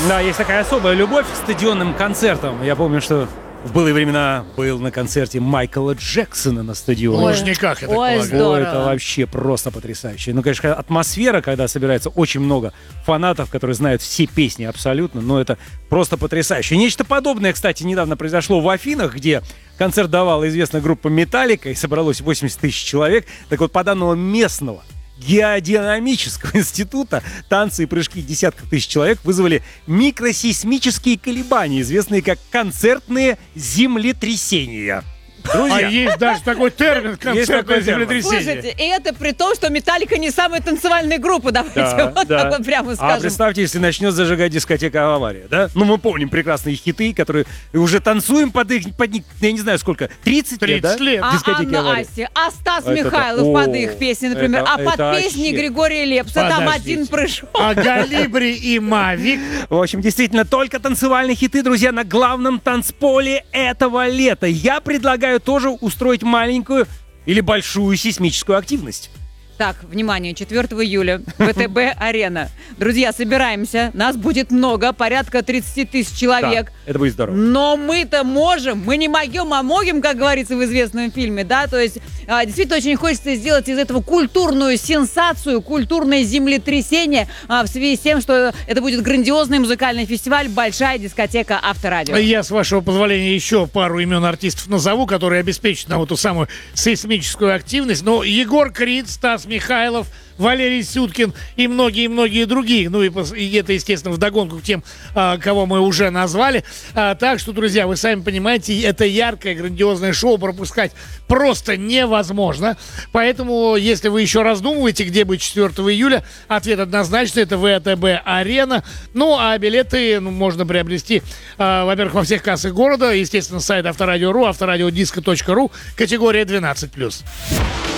Да, есть такая особая любовь к стадионным концертам. Я помню, что в былые времена был на концерте Майкла Джексона на стадионе. В Лужниках, я так Ой, полагаю. здорово. Это вообще просто потрясающе. Ну, конечно, атмосфера, когда собирается очень много фанатов, которые знают все песни абсолютно, но это просто потрясающе. Нечто подобное, кстати, недавно произошло в Афинах, где концерт давала известная группа «Металлика», и собралось 80 тысяч человек. Так вот, по данным местного геодинамического института, танцы и прыжки десятков тысяч человек вызвали микросейсмические колебания, известные как концертные землетрясения. Друзья, А есть даже такой термин Есть такой «концертное термин. землетрясение». Слушайте, и это при том, что «Металлика» не самая танцевальная группа, давайте вот так вот прямо А скажем. представьте, если начнет зажигать дискотека «Авария», да? Ну, мы помним прекрасные хиты, которые уже танцуем под них, я не знаю сколько, 30 лет, да? 30 лет. А Дискотеки Анна «Авария». Асти, а Стас Это Михайлов да. под их песни, например, это а под вообще. песни Григория Лепса там Подождите. один прыжок. А Галибри и Мавик. В общем, действительно, только танцевальные хиты, друзья, на главном танцполе этого лета. Я предлагаю тоже устроить маленькую или большую сейсмическую активность. Так, внимание, 4 июля, ВТБ-арена. Друзья, собираемся, нас будет много, порядка 30 тысяч человек. Да, это будет здорово. Но мы-то можем, мы не могем, а могем, как говорится в известном фильме, да, то есть действительно очень хочется сделать из этого культурную сенсацию, культурное землетрясение в связи с тем, что это будет грандиозный музыкальный фестиваль «Большая дискотека Авторадио». Я, с вашего позволения, еще пару имен артистов назову, которые обеспечат нам эту самую сейсмическую активность. Ну, Егор Крид, Стас Михайлов, Валерий Сюткин и многие-многие другие. Ну и это, естественно, вдогонку к тем, кого мы уже назвали. Так что, друзья, вы сами понимаете, это яркое, грандиозное шоу пропускать просто невозможно. Поэтому, если вы еще раздумываете, где быть 4 июля, ответ однозначный, это ВТБ-арена. Ну, а билеты можно приобрести, во-первых, во всех кассах города, естественно, сайт Авторадио.ру, авторадиодиско.ру, категория 12+.